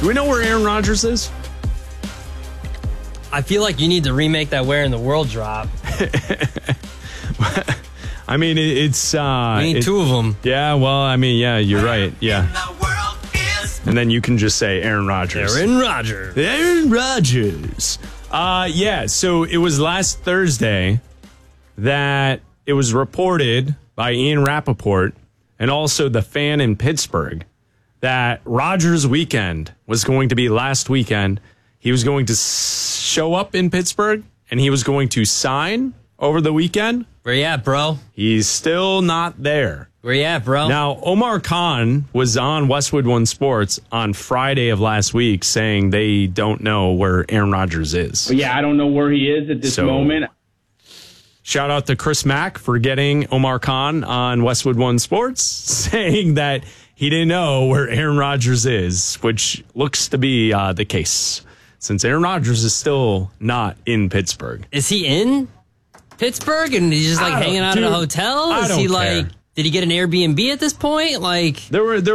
Do we know where Aaron Rodgers is? I feel like you need to remake that Where in the World drop. I mean, it's... We need two of them. Yeah, well, I mean, yeah, you're right. Yeah. And then you can just say Aaron Rodgers. Aaron Rodgers. Aaron Rodgers. Yeah, so it was last Thursday that it was reported by Ian Rappaport and also the Fan in Pittsburgh that Rodgers' weekend was going to be last weekend. He was going to show up in Pittsburgh and he was going to sign over the weekend. Where you at, bro? He's still not there. Where you at, bro? Now, Omar Khan was on Westwood One Sports on Friday of last week saying they don't know where Aaron Rodgers is. But yeah, I don't know where he is at this moment. Shout out to Chris Mack for getting Omar Khan on Westwood One Sports, saying that he didn't know where Aaron Rodgers is, which looks to be the case, since Aaron Rodgers is still not in Pittsburgh. Is he in Pittsburgh and he's just like hanging out at a hotel? Is he like, did he get an Airbnb at this point? Like, there